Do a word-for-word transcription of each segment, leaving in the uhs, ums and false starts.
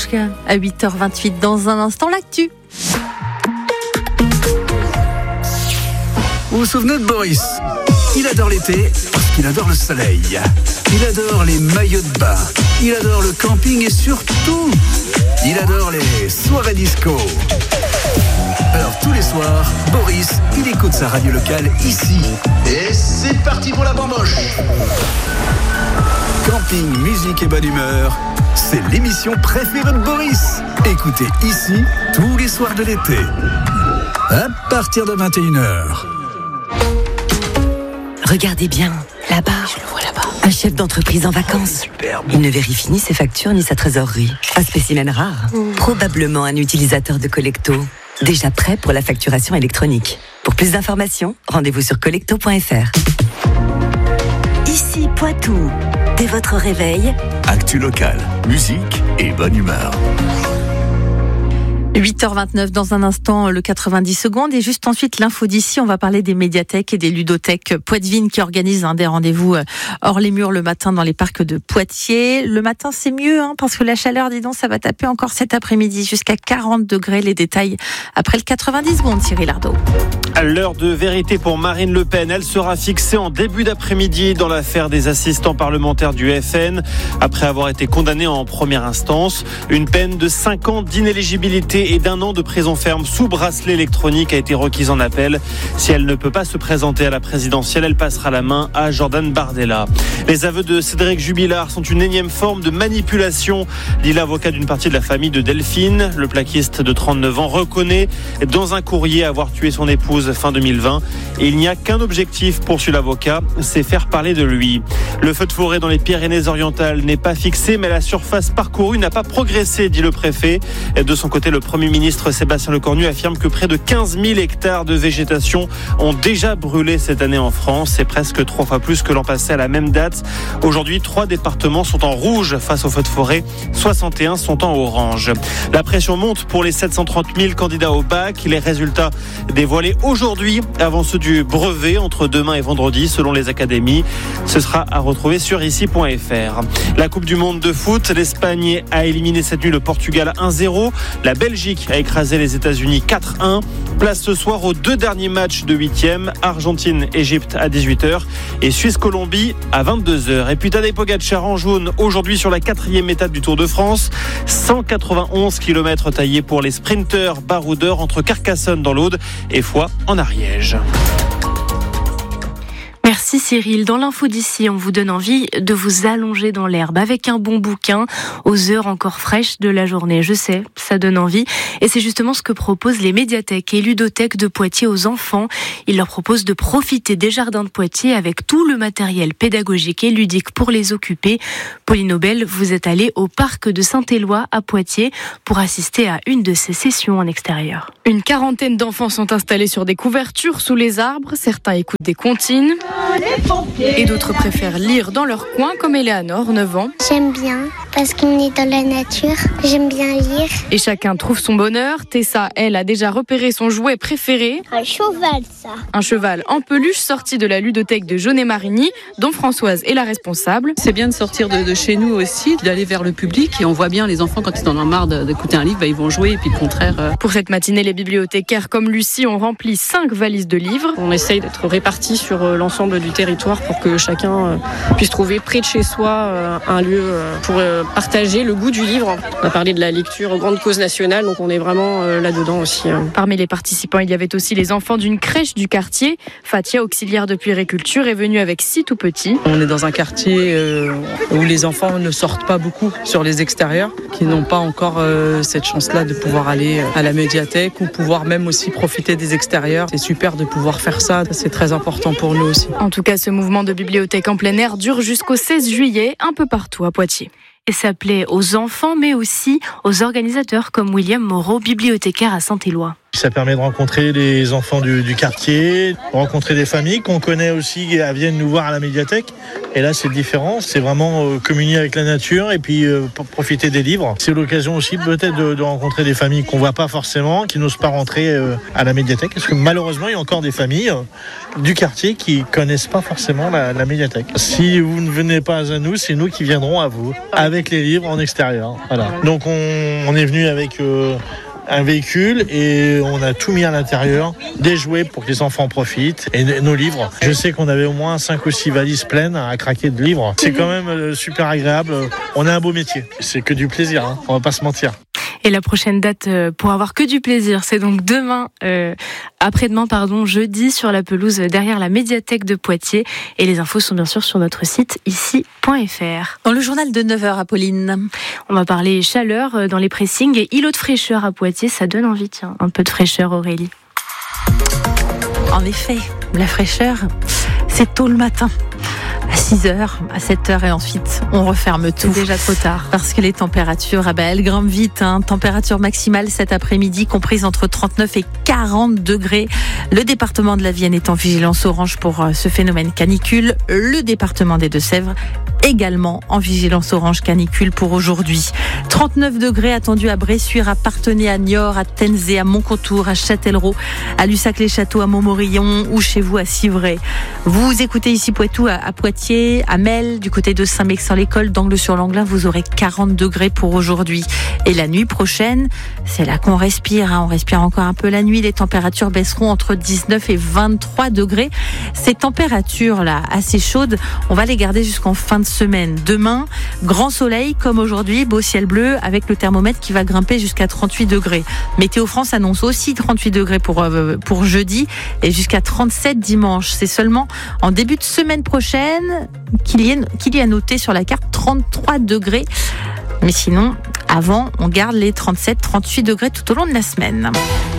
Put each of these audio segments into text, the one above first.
jusqu'à huit heures vingt-huit. Dans un instant, l'actu. Vous vous souvenez de Boris ? Il adore l'été parce qu'il adore le soleil. Il adore les maillots de bain. Il adore le camping et surtout, il adore les soirées disco. Alors tous les soirs, Boris, il écoute sa radio locale ici. Et c'est parti pour la bamboche. Camping, musique et bonne humeur, c'est l'émission préférée de Boris. Écoutez ici tous les soirs de l'été. À partir de vingt et une heures. Regardez bien, là-bas. Je le vois là-bas. Un chef d'entreprise en vacances. Superbe. Il ne vérifie ni ses factures ni sa trésorerie. Un spécimen rare. Mmh. Probablement un utilisateur de Collecto. Déjà prêt pour la facturation électronique. Pour plus d'informations, rendez-vous sur collecto point f r. Ici Poitou. Dès votre réveil, Actu locale, musique et bonne humeur. huit heures vingt-neuf, dans un instant, le quatre-vingt-dix secondes. Et juste ensuite, l'info d'ici. On va parler des médiathèques et des ludothèques Poitevine qui organisent hein, des rendez-vous hors les murs le matin dans les parcs de Poitiers. Le matin, c'est mieux hein, parce que la chaleur, dis donc, ça va taper encore cet après-midi jusqu'à quarante degrés. Les détails après le quatre-vingt-dix secondes, Cyril Ardo. À l'heure de vérité pour Marine Le Pen, elle sera fixée en début d'après-midi dans l'affaire des assistants parlementaires du F N, après avoir été condamnée en première instance. Une peine de cinq ans d'inéligibilité et d'un an de prison ferme sous bracelet électronique a été requise en appel. Si elle ne peut pas se présenter à la présidentielle, elle passera la main à Jordan Bardella. Les aveux de Cédric Jubilard sont une énième forme de manipulation, dit l'avocat d'une partie de la famille de Delphine. Le plaquiste de trente-neuf ans reconnaît dans un courrier avoir tué son épouse fin deux mille vingt. Et il n'y a qu'un objectif, poursuit l'avocat, c'est faire parler de lui. Le feu de forêt dans les Pyrénées-Orientales n'est pas fixé, mais la surface parcourue n'a pas progressé, dit le préfet. De son côté, le Premier ministre Sébastien Lecornu affirme que près de quinze mille hectares de végétation ont déjà brûlé cette année en France. C'est presque trois fois plus que l'an passé à la même date. Aujourd'hui, trois départements sont en rouge face au feu de forêt, soixante et un sont en orange. La pression monte pour les sept cent trente mille candidats au bac. Les résultats dévoilés aujourd'hui avant ceux du brevet entre demain et vendredi selon les académies. Ce sera à retrouver sur ici point f r. La Coupe du Monde de foot, l'Espagne a éliminé cette nuit le Portugal un zéro. La Belgique a écrasé les États-Unis quatre un. Place ce soir aux deux derniers matchs de huitième, Argentine-Égypte à dix-huit heures et Suisse-Colombie à vingt-deux heures. Et puis Tadej Pogačar en jaune aujourd'hui sur la quatrième étape du Tour de France. cent quatre-vingt-onze kilomètres taillés pour les sprinteurs baroudeurs entre Carcassonne dans l'Aude et Foix en Ariège. Merci Cyril. Dans l'info d'ici, on vous donne envie de vous allonger dans l'herbe avec un bon bouquin aux heures encore fraîches de la journée. Je sais, ça donne envie. Et c'est justement ce que proposent les médiathèques et ludothèques de Poitiers aux enfants. Ils leur proposent de profiter des jardins de Poitiers avec tout le matériel pédagogique et ludique pour les occuper. Pauline Aubel, vous êtes allée au parc de Saint-Éloi à Poitiers pour assister à une de ces sessions en extérieur. Une quarantaine d'enfants sont installés sur des couvertures sous les arbres. Certains écoutent des comptines. Et d'autres préfèrent lire dans leur coin, comme Eleanor, neuf ans. J'aime bien, parce qu'on est dans la nature. J'aime bien lire. Et chacun trouve son bonheur. Tessa, elle, a déjà repéré son jouet préféré. Un cheval, ça. Un cheval en peluche sorti de la ludothèque de Jaunet-Marigny, dont Françoise est la responsable. C'est bien de sortir de, de chez nous aussi, d'aller vers le public. Et on voit bien les enfants, quand ils en ont marre d'écouter un livre, bah, ils vont jouer. Et puis le contraire. Euh... Pour cette matinée, les bibliothécaires comme Lucie ont rempli cinq valises de livres. On essaye d'être répartis sur l'ensemble du territoire pour que chacun puisse trouver près de chez soi un lieu pour partager le goût du livre. On a parlé de la lecture aux grandes causes nationales, donc on est vraiment là-dedans aussi. Parmi les participants, il y avait aussi les enfants d'une crèche du quartier. Fatia, auxiliaire de puériculture, est venue avec six tout petits. On est dans un quartier où les enfants ne sortent pas beaucoup sur les extérieurs, qui n'ont pas encore cette chance-là de pouvoir aller à la médiathèque ou pouvoir même aussi profiter des extérieurs. C'est super de pouvoir faire ça, c'est très important pour nous aussi. En tout cas, ce mouvement de bibliothèque en plein air dure jusqu'au seize juillet, un peu partout à Poitiers. Et ça plaît aux enfants, mais aussi aux organisateurs comme William Moreau, bibliothécaire à Saint-Éloi. Ça permet de rencontrer les enfants du, du quartier, rencontrer des familles qu'on connaît aussi qui viennent nous voir à la médiathèque. Et là, c'est différent. C'est vraiment euh, communier avec la nature et puis euh, profiter des livres. C'est l'occasion aussi peut-être de, de rencontrer des familles qu'on voit pas forcément, qui n'osent pas rentrer euh, à la médiathèque. Parce que malheureusement, il y a encore des familles euh, du quartier qui connaissent pas forcément la, la médiathèque. Si vous ne venez pas à nous, c'est nous qui viendrons à vous avec les livres en extérieur. Voilà. Donc on, on est venu avec euh, un véhicule et on a tout mis à l'intérieur, des jouets pour que les enfants profitent et nos livres. Je sais qu'on avait au moins cinq ou six valises pleines à craquer de livres. C'est quand même super agréable. On a un beau métier. C'est que du plaisir, hein. On va pas se mentir. Et la prochaine date pour avoir que du plaisir, c'est donc demain, euh, après-demain, pardon, jeudi, sur la pelouse derrière la médiathèque de Poitiers. Et les infos sont bien sûr sur notre site ici point f r. Dans le journal de neuf heures, Apolline, on va parler chaleur dans les pressings et îlot de fraîcheur à Poitiers. Ça donne envie, tiens, un peu de fraîcheur, Aurélie. En effet, la fraîcheur, c'est tôt le matin. À six heures, à sept heures et ensuite on referme tout. C'est déjà trop tard. Parce que les températures, ah ben, elles grimpent vite. Hein. Température maximale cet après-midi comprise entre trente-neuf et quarante degrés. Le département de la Vienne est en vigilance orange pour ce phénomène canicule. Le département des Deux-Sèvres également en vigilance orange canicule pour aujourd'hui. trente-neuf degrés attendus à Bressuire, à Parthenay, à Niort, à Tenzé, à Montcontour, à Châtellerault, à Lussac-les-Châteaux, à Montmorillon ou chez vous à Civray. Vous écoutez ici Poitou, à Poitiers, à Mel, du côté de Saint-Mexan-l'École, d'Angles-sur-Langlin, vous aurez quarante degrés pour aujourd'hui. Et la nuit prochaine, c'est là qu'on respire. Hein. On respire encore un peu la nuit. Les températures baisseront entre dix-neuf et vingt-trois degrés. Ces températures-là, assez chaudes, on va les garder jusqu'en fin de semaine. Demain, grand soleil comme aujourd'hui, beau ciel bleu avec le thermomètre qui va grimper jusqu'à trente-huit degrés. Météo France annonce aussi trente-huit degrés pour, euh, pour jeudi et jusqu'à trente-sept dimanche. C'est seulement en début de semaine prochaine qu'il y, a, qu'il y a noté sur la carte trente-trois degrés. Mais sinon, avant, on garde les trente-sept trente-huit degrés tout au long de la semaine.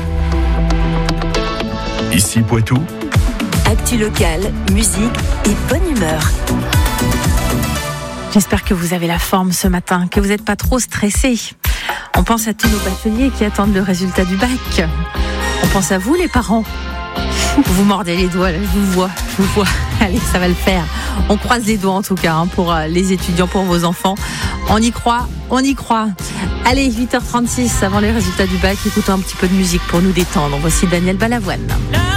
Ici Poitou. Actu locale, musique et bonne humeur. J'espère que vous avez la forme ce matin, que vous n'êtes pas trop stressés. On pense à tous nos bacheliers qui attendent le résultat du bac. On pense à vous les parents. Vous mordez les doigts, là, je vous vois, je vous vois. Allez, ça va le faire. On croise les doigts en tout cas hein, pour les étudiants, pour vos enfants. On y croit, on y croit. Allez, huit heures trente-six avant les résultats du bac, écoutons un petit peu de musique pour nous détendre. Voici Daniel Balavoine.